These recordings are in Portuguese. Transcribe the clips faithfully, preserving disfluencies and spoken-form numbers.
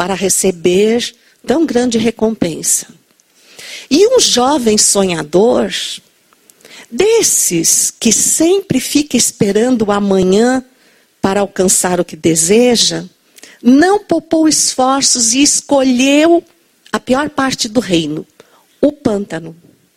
para receber tão grande recompensa. E um jovem sonhador, desses que sempre fica esperando o amanhã para alcançar o que deseja, não poupou esforços e escolheu a pior parte do reino, o pântano.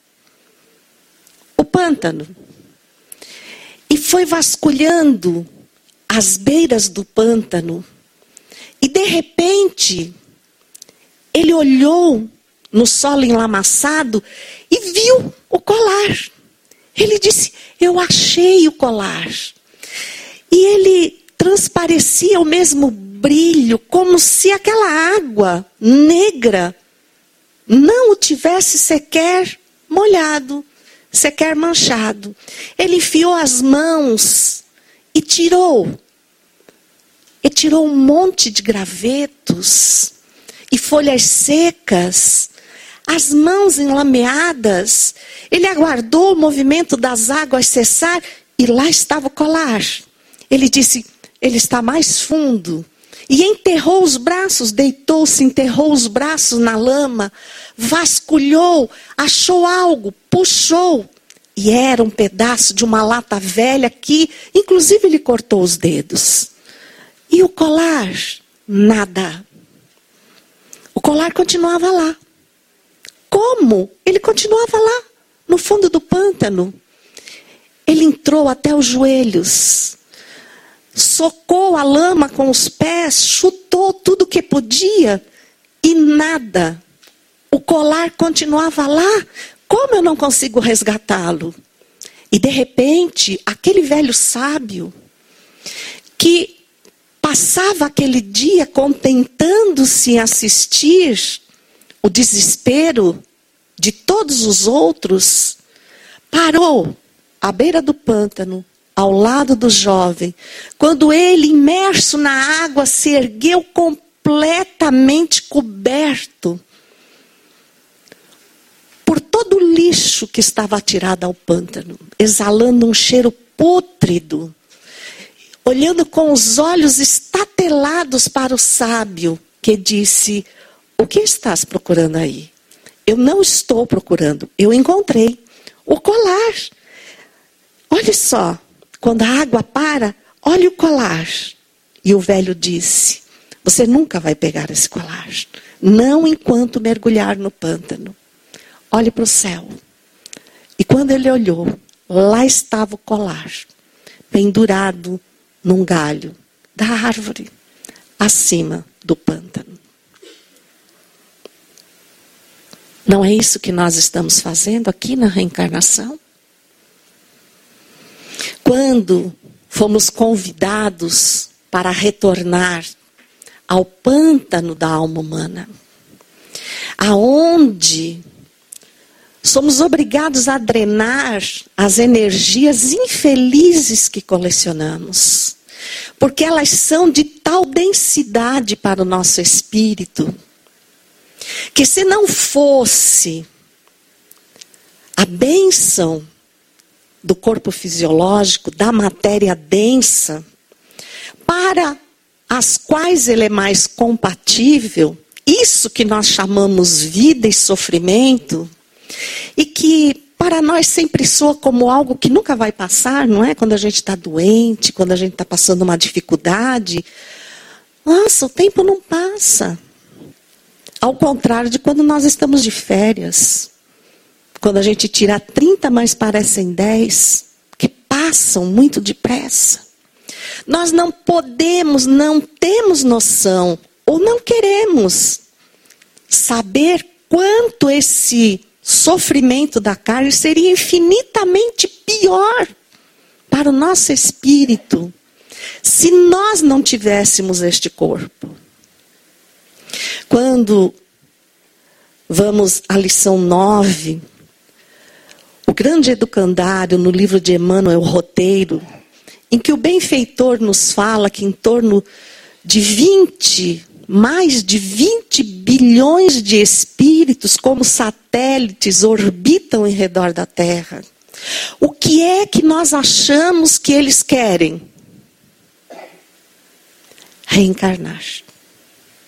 O pântano. E foi vasculhando as beiras do pântano. E de repente, ele olhou no solo enlamaçado e viu o colar. Ele disse, eu achei o colar. E ele transparecia o mesmo brilho, como se aquela água negra não o tivesse sequer molhado, sequer manchado. Ele enfiou as mãos e tirou. E tirou um monte de gravetos e folhas secas. As mãos enlameadas. Ele aguardou o movimento das águas cessar e lá estava o colar. Ele disse, ele está mais fundo. E enterrou os braços, deitou-se, enterrou os braços na lama, vasculhou, achou algo, puxou. E era um pedaço de uma lata velha que, inclusive, ele cortou os dedos. E o colar? Nada. O colar continuava lá. Como? Ele continuava lá, no fundo do pântano. Ele entrou até os joelhos. Socou a lama com os pés, chutou tudo que podia e nada. O colar continuava lá. Como eu não consigo resgatá-lo? E de repente, aquele velho sábio que passava aquele dia contentando-se em assistir o desespero de todos os outros, parou à beira do pântano, ao lado do jovem, quando ele, imerso na água, se ergueu completamente coberto por todo o lixo que estava atirado ao pântano, exalando um cheiro pútrido, olhando com os olhos estatelados para o sábio, que disse, o que estás procurando aí? Eu não estou procurando, eu encontrei o colar. Olha só. Quando a água para, olha o colar. E o velho disse, você nunca vai pegar esse colar. Não enquanto mergulhar no pântano. Olhe para o céu. E quando ele olhou, lá estava o colar. Pendurado num galho da árvore. Acima do pântano. Não é isso que nós estamos fazendo aqui na reencarnação? Quando fomos convidados para retornar ao pântano da alma humana, aonde somos obrigados a drenar as energias infelizes que colecionamos, porque elas são de tal densidade para o nosso espírito, que se não fosse a bênção do corpo fisiológico, da matéria densa, para as quais ele é mais compatível, isso que nós chamamos vida e sofrimento, e que para nós sempre soa como algo que nunca vai passar, não é? Quando a gente está doente, quando a gente está passando uma dificuldade, nossa, o tempo não passa. Ao contrário de quando nós estamos de férias. Quando a gente tira trinta, mas parecem dez, que passam muito depressa. Nós não podemos, não temos noção, ou não queremos saber quanto esse sofrimento da carne seria infinitamente pior para o nosso espírito, se nós não tivéssemos este corpo. Quando vamos à lição nove... O grande educandário, no livro de Emmanuel Roteiro, em que o benfeitor nos fala que em torno de vinte, mais de vinte bilhões de espíritos, como satélites, orbitam em redor da Terra. O que é que nós achamos que eles querem? Reencarnar.